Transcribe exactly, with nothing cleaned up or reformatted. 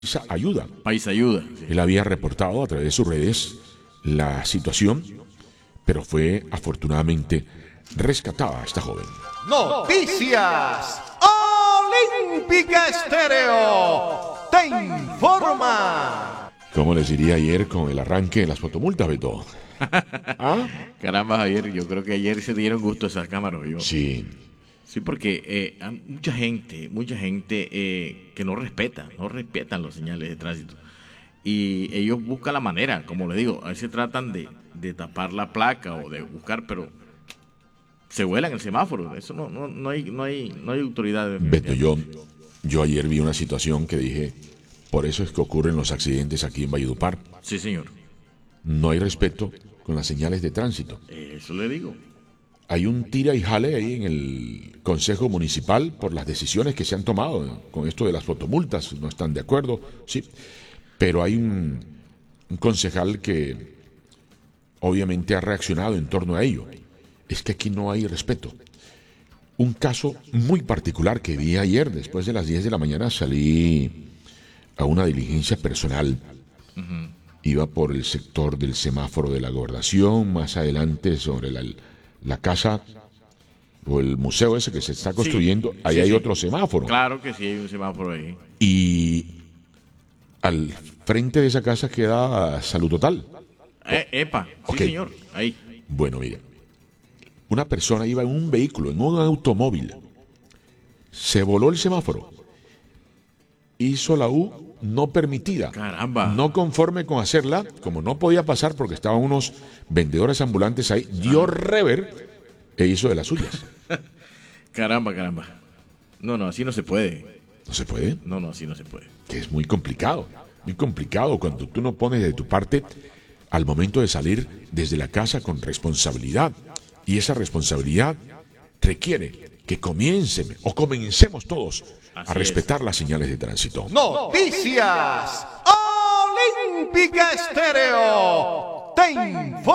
Paisa Ayuda. Paisa Ayuda. Sí. Él había reportado a través de sus redes la situación, pero fue afortunadamente rescatada esta joven. Noticias Olímpica Estéreo te informa. ¿Cómo les diría ayer con el arranque de las fotomultas, Beto? ¿Ah? Caramba, Javier, yo creo que ayer se dieron gusto esas cámaras, ¿yo? Sí. Sí, porque eh, hay mucha gente, mucha gente eh, que no respeta, no respetan los señales de tránsito. Y ellos buscan la manera, como les digo, a veces tratan de, de tapar la placa o de buscar, pero se vuelan el semáforo. Eso no, no, no hay, no hay, no hay autoridad. Beto, yo, yo ayer vi una situación que dije, por eso es que ocurren los accidentes aquí en Valledupar. Sí, señor. No hay respeto con las señales de tránsito. Eso le digo. Hay un tira y jale ahí en el Consejo Municipal por las decisiones que se han tomado con esto de las fotomultas. No están de acuerdo, sí. Pero hay un, un concejal que obviamente ha reaccionado en torno a ello. Es que aquí no hay respeto. Un caso muy particular que vi ayer, después de las diez de la mañana, salí a una diligencia personal. Uh-huh. Iba por el sector del semáforo de la Gobernación, más adelante sobre la... la casa o el museo ese que se está construyendo, sí, ahí sí, hay sí. otro semáforo. Claro que sí, hay un semáforo ahí. Y al frente de esa casa queda Salud Total. Eh, epa, sí, okay. Señor, ahí. Bueno, mira, una persona iba en un vehículo, en un automóvil, se voló el semáforo, hizo la U no permitida. Caramba. No conforme con hacerla, como no podía pasar porque estaban unos vendedores ambulantes ahí, dio rever e hizo de las suyas. Caramba, caramba. No, no, así no se puede. ¿No se puede? No, no, así no se puede. Que es muy complicado, muy complicado cuando tú no pones de tu parte al momento de salir desde la casa con responsabilidad. Y esa responsabilidad requiere que comiencen o comencemos todos Así a respetar es. Las señales de tránsito. Noticias Olímpica Estéreo te informa.